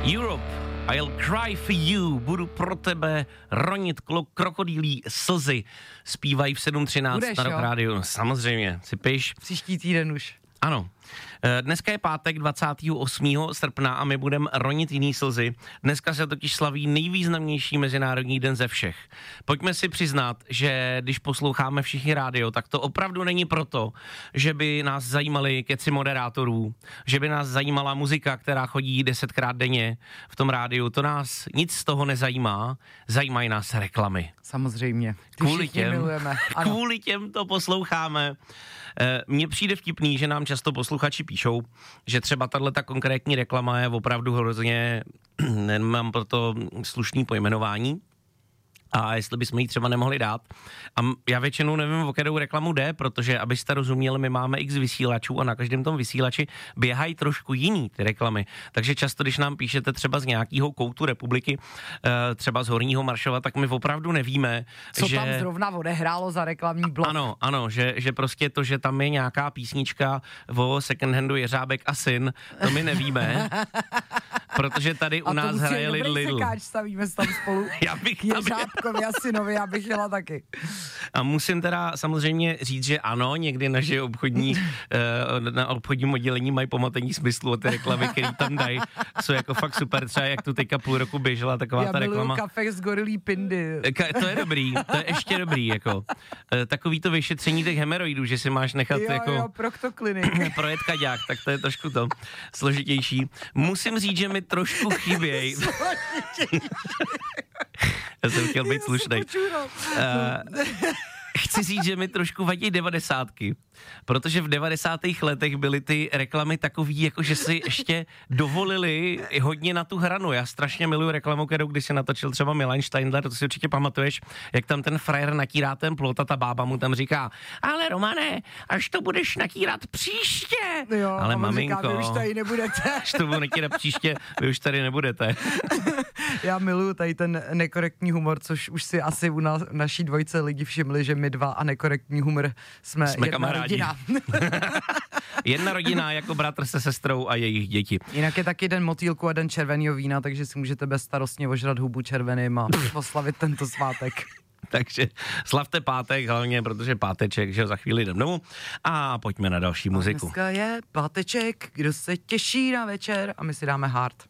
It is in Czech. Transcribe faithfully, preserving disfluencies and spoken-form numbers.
Europe, I'll cry for you, budu pro tebe ronit klo- krokodýlí slzy. Zpívají v sedm třináct na Rock rádiu. No, samozřejmě, si piš. Příští týden už. Ano. Dneska je pátek dvacátého osmého srpna a my budeme ronit jiný slzy. Dneska se totiž slaví nejvýznamnější mezinárodní den ze všech. Pojďme si přiznat, že když posloucháme všichni rádio, tak to opravdu není proto, že by nás zajímaly keci moderátorů, že by nás zajímala muzika, která chodí desetkrát denně v tom rádiu. To nás nic z toho nezajímá, zajímají nás reklamy. Samozřejmě. Ty Kvůli těm, milujeme. Ano. Kvůli těm to posloucháme. Mně přijde vtipný, že nám často posluchači píšou, že třeba tato konkrétní reklama je opravdu hrozně, nemám proto slušný pojmenování, a jestli bychom ji třeba nemohli dát. A já většinou nevím, o kterou reklamu jde, protože abyste rozuměli, my máme x vysílačů a na každém tom vysílači běhají trošku jiný ty reklamy. Takže často, když nám píšete třeba z nějakého koutu republiky, třeba z Horního Maršova, tak my opravdu nevíme, co že... tam zrovna odehrálo za reklamní blok. Ano, ano, že, že prostě to, že tam je nějaká písnička o second handu Jeřábek a syn, to my nevíme, protože tady u a nás hraje Lidl. A to sekáč, stavíme se tam spolu. Já bych Jeřábkovi a synovi, já bych jela taky. A musím teda samozřejmě říct, že ano, někdy naše obchodní, na obchodním oddělení mají pomatení smyslu o ty reklamy, které tam dají. Jsou jako fakt super, třeba jak tu teďka půl roku běžela taková já ta reklama. Já kafe z gorilí pindy. To je dobrý, to je ještě dobrý, jako. Takový to vyšetření těch hemeroidů, že si máš nechat jo, jako... Jo, proktoklinik. projet kaďák, tak to je trošku to složitější. Musím říct, že mi trošku chybějí. Já jsem chtěl být slušnej. Uh, chci říct, že mi trošku vadí devadesátky, protože v devadesátých letech byly ty reklamy takový, jako že si ještě dovolili hodně na tu hranu. Já strašně miluju reklamu, kterou když si natočil třeba Milan Steindler, to si určitě pamatuješ, jak tam ten frajer natírá ten plot a ta bába mu tam říká, ale Romane, až to budeš natírat příště. Jo, ale maminko, říká, vy už tady nebudete. Až to budu natírat příště, vy už tady nebudete. Já miluju tady ten nekorektní humor, což už si asi u nás, naší dvojce lidi všimli, že my dva a nekorektní humor jsme, jsme jedna kamarádi. rodina. Jedna rodina jako bratr se sestrou a jejich děti. Jinak je taky den motýlku a den červeného vína, takže si můžete bezstarostně ožrat hubu červeným a oslavit tento svátek. Takže slavte pátek hlavně, protože páteček, že za chvíli jdem domů a pojďme na další muziku. A dneska je páteček, kdo se těší na večer a my si dáme Hard.